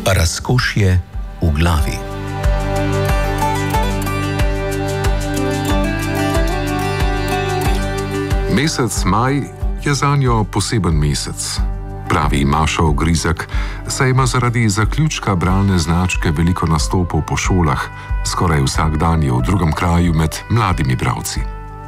Razkošje v glavi. Mesec maj je zanjo poseben mesec. Pravi Maša Ogrizek, saj ima zaradi zaključka bralne značke veliko nastopov po šolah, skoraj vsak dan je v drugem kraju med mladimi bralci.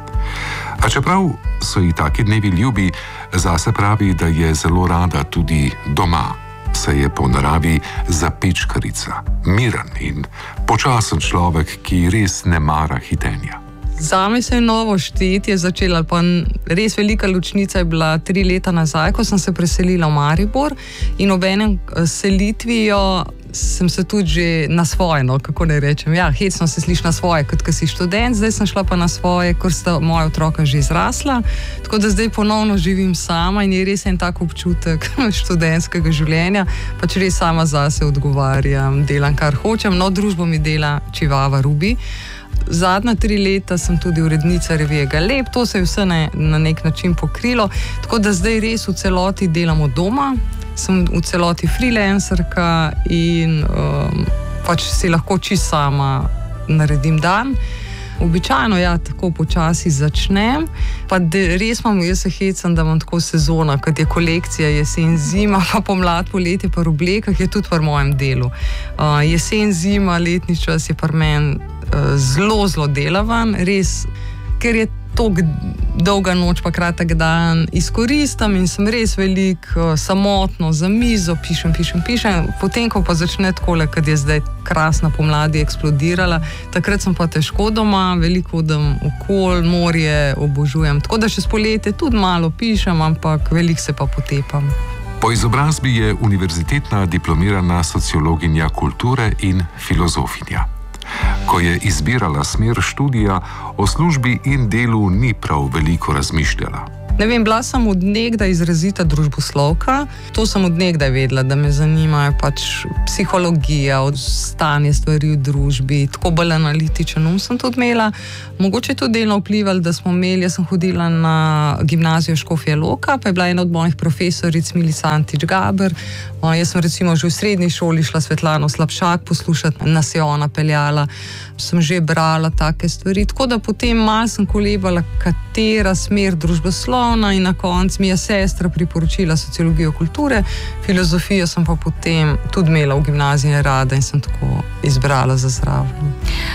A čeprav so ji taki dnevi ljubi, zase pravi, da je zelo rada tudi doma, saj je po naravi zapečkarica, miren in počasen človek, ki res ne mara hitenja. Zame se je novo štetje začela, pa res velika ločnica je bila 3 leta nazaj, ko sem se preselila v Maribor in ob enem selitvijo sem se tudi že na svoje, kako ne rečem, hecno se sliši na svoje, kot ko si študent, zdaj sem šla pa na svoje, ker sta moja otroka že zrasla, tako da zdaj ponovno živim sama in je res en tak občutek študentskega življenja, pač res sama zase odgovarjam, delam kar hočem, družbo mi dela čivava Rubi. Zadnja 3 leta sem tudi urednica revije Galeb, to se je vse na nek način pokrilo, tako da zdaj res v celoti delam od doma, sem v celoti freelancerka in pač si lahko čisto sama naredim dan. Običajno tako počasi začnem, pa res jaz se hecam, da imam tako sezona, kot je kolekcija jesen, zima, pa pomlad, poletje pa v oblekah je tudi v mojem delu. Jesen, zima, letni čas je pri meni zelo, zelo delavan, res, ker je toliko dolga noč pa kratek dan, izkoristim in sem res veliko samotno za mizo, pišem, potem ko pa začne takole, kad je zdaj krasna pomladi eksplodirala, takrat sem pa težko doma, veliko odem okol, morje obožujem, tako da še s poletje tudi malo pišem, ampak veliko se pa potepam. Po izobrazbi je univerzitetna diplomirana sociologinja kulture in filozofinja. Ko je izbirala smer študija, o službi in delu ni prav veliko razmišljala. Ne vem, bila sem od nekdaj izrazita družboslovka, to sem od nekdaj vedela, da me zanimajo pač psihologija, stanje stvari v družbi, tako bolj analitičen sem tudi imela. Mogoče je to delno vplivalo, da smo imeli, jaz sem hodila na gimnazijo Škofja Loka, pa je bila ena od mojih profesoric Milica Antič Gaber. Jaz sem recimo že v srednji šoli šla Svetlano Slapšak poslušati, nas je ona peljala, sem že brala take stvari, tako da potem malo sem kolebala, katera smer družboslovna in na koncu mi je sestra priporočila sociologijo kulture, filozofijo sem pa potem tudi imela v gimnaziji rada in sem tako izbrala za zraven.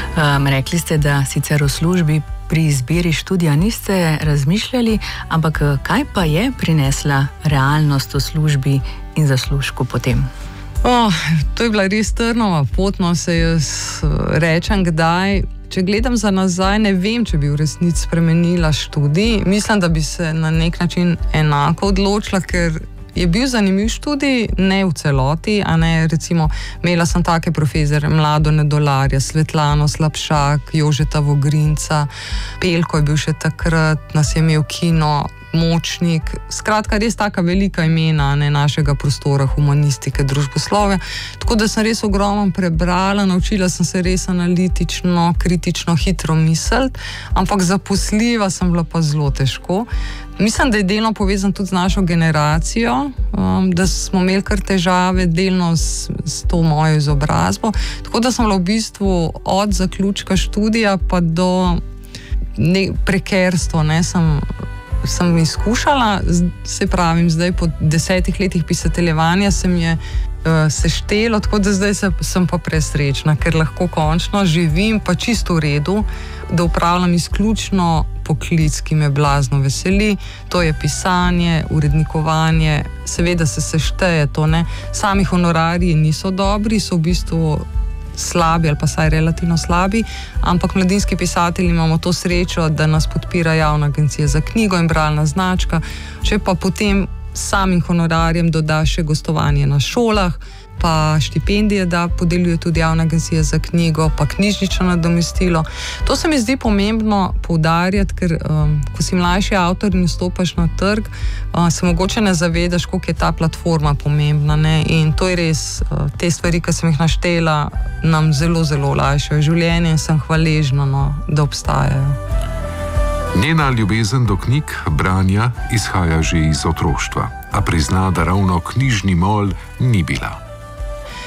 Rekli ste, da sicer v službi pri izbiri študija niste razmišljali, ampak kaj pa je prinesla realnost v službi in zaslužku potem? To je bila res trnova pot, se jaz rečem kdaj. Če gledam za nazaj, ne vem, če bi v resnici spremenila študij. Mislim, da bi se na nek način enako odločila, ker je bil zanimiv študij, ne v celoti, a ne, recimo, imela sem take profesore, Mlado Nedolarja, Svetlano Slapšak, Jožeta Vogrinca, Pelko je bil še takrat, nas je imel kino, Močnik, skratka res taka velika imena našega prostora humanistike, družboslove, tako da sem res ogromno prebrala, naučila sem se res analitično, kritično, hitro misliti, ampak zaposljiva sem bila pa zelo težko. Mislim, da je delno povezan tudi z našo generacijo, da smo imeli kar težave delno s to mojo izobrazbo, tako da sem bila v bistvu od zaključka študija pa do prekerstva, sem izkušala, se pravim, zdaj po 10 letih pisateljevanja se mi je seštelo, tako da zdaj sem pa presrečna, ker lahko končno živim pa čisto v redu, da upravljam izključno poklic, ki me blazno veseli, to je pisanje, urednikovanje, seveda se sešteje to, sami honorariji niso dobri, so v bistvu slabi ali pa saj relativno slabi, ampak mladinski pisatelji imamo to srečo, da nas podpira Javna agencija za knjigo in bralna značka, če pa potem samim honorarjem doda še gostovanje na šolah, pa štipendije podeljuje tudi Javna agencija za knjigo, pa knjižnično nadomestilo. To se mi zdi pomembno poudarjati, ker ko si mlajši avtor in vstopaš na trg, se mogoče ne zavedaš, koliko je ta platforma pomembna, in to je res, te stvari, ki sem jih naštela, nam zelo, zelo olajšajo življenje in sem hvaležna, da obstajajo. Njena ljubezen do knjig, branja, izhaja že iz otroštva, a prizna, da ravno knjižni mol ni bila.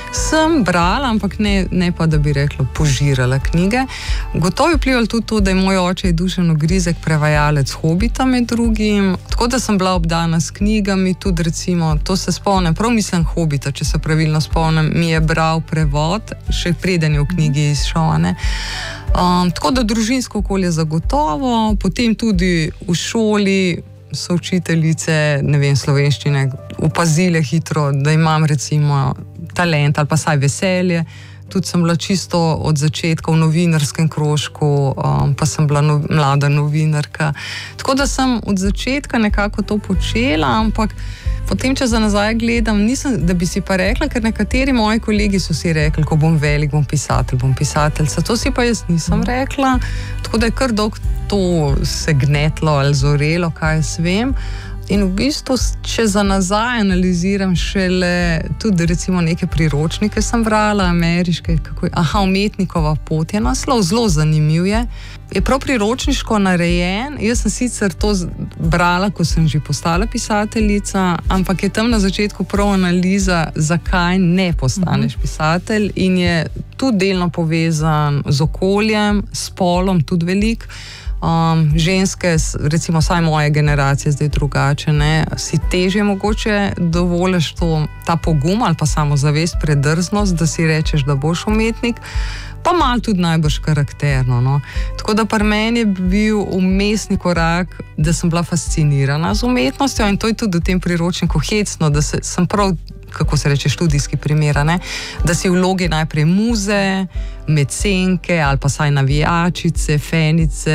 Sem brala, ampak ne pa, da bi rekla, požirala knjige. Gotovo je vplivalo tudi to, da je moj oče Dušan Ogrizek prevajalec Hobita med drugim, tako da sem bila obdana s knjigami, tudi recimo, to se spomnim, prav mislim Hobita, če se pravilno spomnim, mi je bral prevod, še preden je v knjigi izšel, ne. Tako da družinsko okolje zagotovo, potem tudi v šoli so učiteljice, ne vem, slovenščine, opazile hitro, da imam recimo talent ali pa saj veselje. Tudi sem bila čisto od začetka v novinarskem krožku, pa sem bila mlada novinarka. Tako da sem od začetka nekako to počela, ampak potem, če za nazaj gledam, nisem, da bi si pa rekla, ker nekateri moji kolegi so si rekli, ko bom velik, bom pisateljica. To si pa jaz nisem rekla, tako da je kar dolgo to se gnetlo ali zorelo, kaj jaz vem. In v bistvu, če za nazaj analiziram šele tudi recimo neke priročnike sem brala, ameriške, Umetnikova pot je naslov, zelo zanimiv je. Je prav priročniško narejen, jaz sem sicer to brala, ko sem že postala pisateljica, ampak je tam na začetku prav analiza, zakaj ne postaneš pisatelj in je tudi delno povezan z okoljem, spolom tudi veliko. Ženske, recimo vsaj moje generacije, zdaj drugače, ne, si težje mogoče dovoliš ta pogum ali pa samozavest, predrznost, da si rečeš, da boš umetnik, pa malo tudi najbrž karakterno. No. Tako da pri meni je bil vmesni korak, da sem bila fascinirana z umetnostjo in to je tudi v tem priročniku hecno, da sem prav, kako se reče, študijski primer, ne? Da si v vlogi najprej muze, mecenke ali pa saj navijačice, fenice,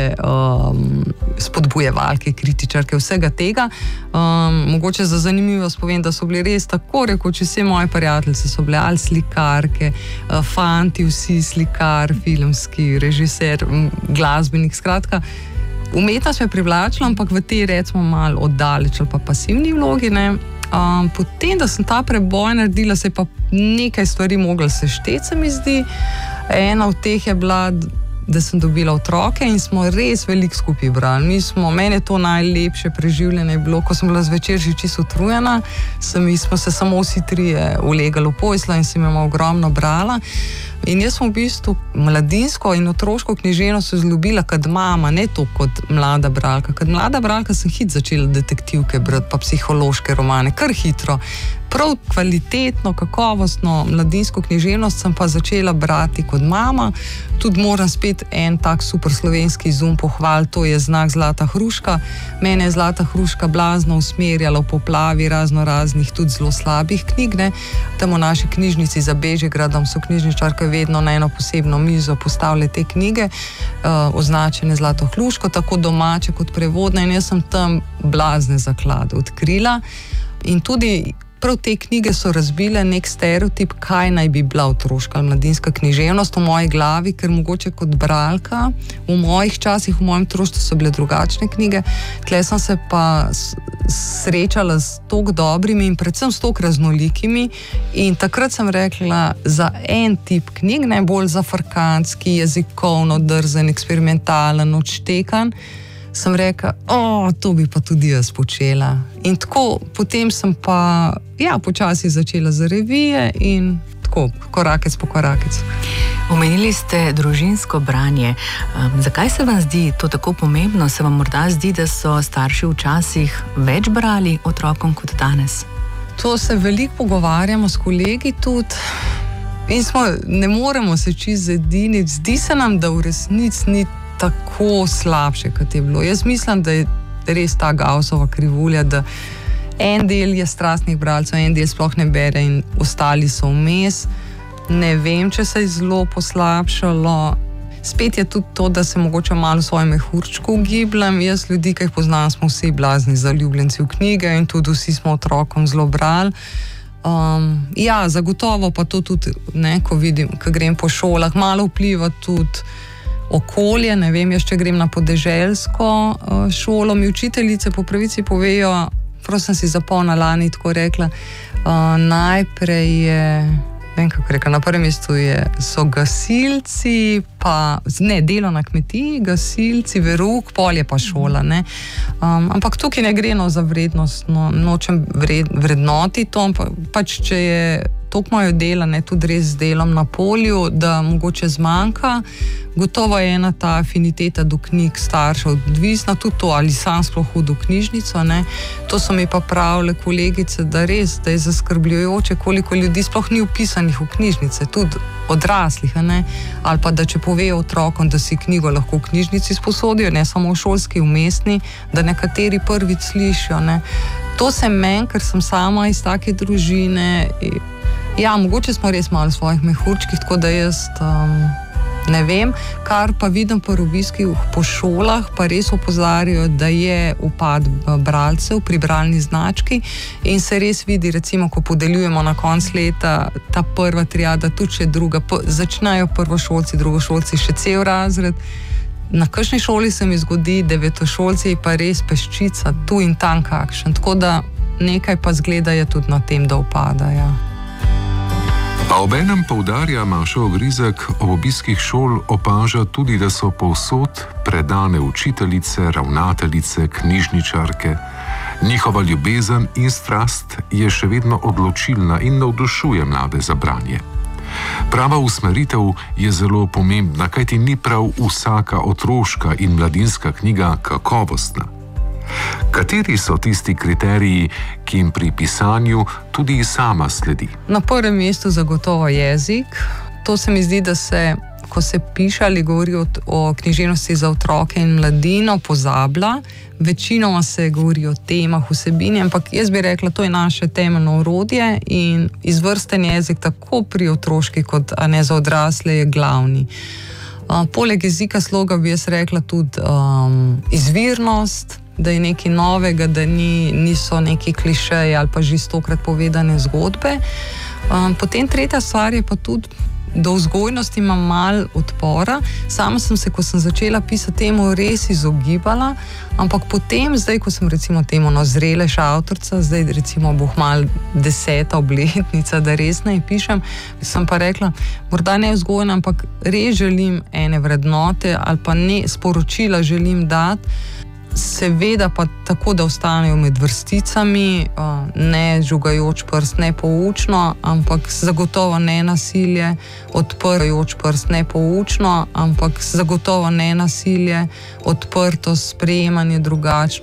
spodbujevalke, kritičarke, vsega tega. Mogoče za zanimivost povem, da so bili res tako rekoč vse moje prijateljice so bile ali slikarke, fanti vsi slikar, filmski režiser, glasbenik, skratka. Umetnost me je privlačila, ampak v tej recimo malo oddaleč ali pa pasivni vlogi, ne. Potem, da sem ta preboj naredila, se je pa nekaj stvari mogla sešteti, se mi zdi. Ena od teh je bila, da sem dobila otroke in smo res veliko skupaj brali. Meni je to najlepše preživljanje bilo, ko sem bila zvečer že čisto utrujena, smo se samo vsi trije ulegali v posteljo in sem jo ogromno brala. In jaz sem v bistvu mladinsko in otroško književnost vzljubila kot mama, ne to kot mlada bralka. Kot mlada bralka sem začela detektivke brati, pa psihološke romane, kar hitro. Prav kvalitetno, kakovostno mladinsko književnost sem pa začela brati kot mama. Tudi moram spet en tak super slovenski izum pohvaliti, to je Znak Zlata hruška. Mene je Zlata hruška blazno usmerjala v poplavi raznih, tudi zelo slabih knjig, ne. Tam v naši knjižnici za Bežigradom so knjižničarke vedno na eno posebno mizo postavile te knjige, označene Zlato hruško, tako domače kot prevodne, in jaz sem tam blazne zaklade odkrila. In tudi prav te knjige so razbile nek stereotip, kaj naj bi bila otroška ali mladinska književnost v moji glavi, ker mogoče kot bralka v mojih časih, v mojem otroštvu so bile drugačne knjige. Tle sem se pa srečala s toliko dobrimi in predvsem s toliko raznolikimi in takrat sem rekla, za en tip knjig, najbolj zafrkantski, jezikovno drzen, eksperimentalen, odštekan, sem rekla, to bi pa tudi jaz počela. In tako, potem sem pa, počasi začela za revije in tako, korakec po korakec. Omenili ste družinsko branje. Zakaj se vam zdi to tako pomembno? Se vam morda zdi, da so starši včasih več brali otrokom kot danes? To se veliko pogovarjamo s kolegi tudi in ne moremo se čisto zediniti. Zdi se nam, da v resnici ni tako slabše, kot je bilo. Jaz mislim, da je res ta Gaussova krivulja, da en del je strastnih bralcev, en del sploh ne bere in ostali so vmes. Ne vem, če se je zelo poslabšalo. Spet je tudi to, da se mogoče malo v svojem mehurčku ugibljam. Jaz ljudi, ki jih poznam, smo vsi blazni zaljubljenci v knjige in tudi vsi smo otrokom zelo brali. Zagotovo pa to tudi, ne, ko vidim, ko grem po šolah, malo vpliva tudi okolje, ne vem, jaz če grem na podeželsko šolo, mi učiteljice po pravici povejo, prav sem si zapomnila lani tako rekla, najprej je, vem kako rekla, na prvem mestu so gasilci, pa delo na kmetiji, gasilci, verouk, pol je pa šola, ne. Ampak tukaj ne gre za vrednost, nočem vrednoti to, pač če je toliko imajo dela, ne, tudi res z delom na polju, da mogoče zmanjka. Gotovo je ena ta afiniteta do knjig staršev odvisna, tudi to, ali sam sploh hodi v knjižnico, ne. To so mi pa pravile kolegice, da res, da je zaskrbljujoče, koliko ljudi sploh ni vpisanih v knjižnice, tudi odraslih, ne. Ali pa, da če povejo otrokom, da si knjigo lahko v knjižnici sposodijo, ne samo v šolski, v mestni, da nekateri prvič slišijo, ne. To se meni, ker sem sama iz take družine, ja, mogoče smo res malo v svojih mehurčkih, tako da jaz ne vem, kar pa vidim po obiskih po šolah, pa res opozarjajo, da je upad bralcev pri bralni znački in se res vidi, recimo, ko podeljujemo na konc leta ta prva triada, tudi še druga, začnejo prvošolci, drugošolci, še cel razred. Na kakšni šoli se mi zgodi, devetošolci pa res peščica, tu in tam kakšen, tako da nekaj pa zgleda je tudi na tem, da upada, ja. A obenem poudarja Maša Ogrizek, ob obiskih šol opaža tudi, da so povsod predane učiteljice, ravnateljice, knjižničarke. Njihova ljubezen in strast je še vedno odločilna in navdušuje mlade za branje. Prava usmeritev je zelo pomembna, kajti ni prav vsaka otroška in mladinska knjiga kakovostna. Kateri so tisti kriteriji, ki jim pri pisanju tudi sama sledi? Na prvem mestu zagotovo jezik. To se mi zdi, da se, ko se piše ali govori o književnosti za otroke in mladino, pozablja. Večinoma se govori o temah, vsebini, ampak jaz bi rekla, to je naše temeljno orodje in izvrsten jezik tako pri otroški kot ne za odrasle je glavni. Poleg jezika sloga bi jaz rekla tudi izvirnost, da je nekaj novega, da niso neki klišeji ali pa že stokrat povedane zgodbe. Potem tretja stvar je pa tudi, do vzgojnosti imam malo odpora. Sama sem se, ko sem začela pisati temu, res izogibala, ampak potem, zdaj, ko sem recimo temu zrelejša avtorica, zdaj recimo bo malo 10. obletnica, da res ne pišem, sem pa rekla, morda ne vzgojna, ampak res želim ene vrednote ali pa ne sporočila želim dati, seveda pa tako, da ostanejo med vrsticami, ne žugajoč prst, ne poučno, ampak zagotovo ne nasilje, odprjoč prst, ne poučno, ampak zagotovo ne nasilje, odprtost, sprejemanje drugačno.